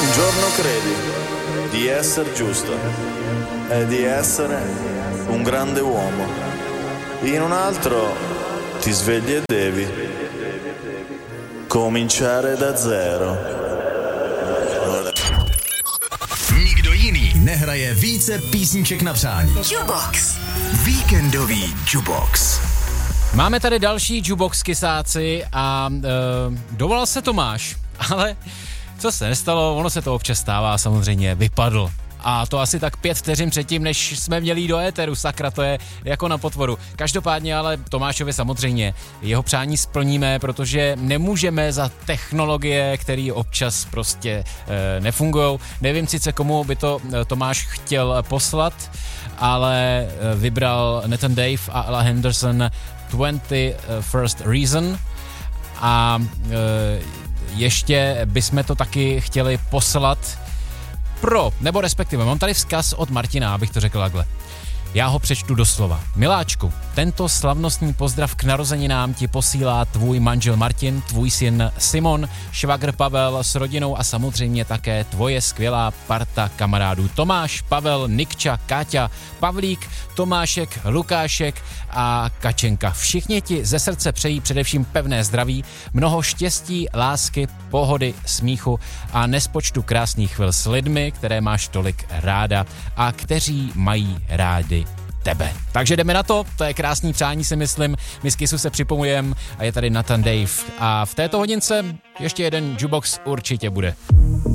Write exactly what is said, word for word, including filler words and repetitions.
Un giorno credi di essere giusto e di essere un grande uomo. In un altro ti svegli e devi cominciare da zero. Nikdo jiný nehraje více písniček na přání. Jukebox. Víkendový Jukebox. Máme tady další Jukebox kysáci a e, dovolal se Tomáš, ale co se nestalo, ono se to občas stává, samozřejmě vypadl. A to asi tak pět vteřin předtím, než jsme měli jít do éteru, sakra, to je jako na potvoru. Každopádně ale Tomášovi samozřejmě jeho přání splníme, protože nemůžeme za technologie, které občas prostě e, nefungujou. Nevím sice, komu by to Tomáš chtěl poslat, ale e, vybral Nathan Dave a Ella Henderson twenty-first Reason a e, ještě bychom to taky chtěli poslat pro, nebo respektive, mám tady vzkaz od Martina, abych to řekl takhle. Já ho přečtu doslova. Miláčku, tento slavnostní pozdrav k narozeninám ti posílá tvůj manžel Martin, tvůj syn Simon, švagr Pavel s rodinou a samozřejmě také tvoje skvělá parta kamarádů Tomáš, Pavel, Nikča, Káťa, Pavlík, Tomášek, Lukášek a Kačenka. Všichni ti ze srdce přejí především pevné zdraví, mnoho štěstí, lásky, pohody, smíchu a nespočtu krásných chvil s lidmi, které máš tolik ráda a kteří mají rádi tebe. Takže jdeme na to, to je krásný přání, si myslím. My z Kissu se připomujeme a je tady Nathan Dave. A v této hodince ještě jeden Jukebox určitě bude.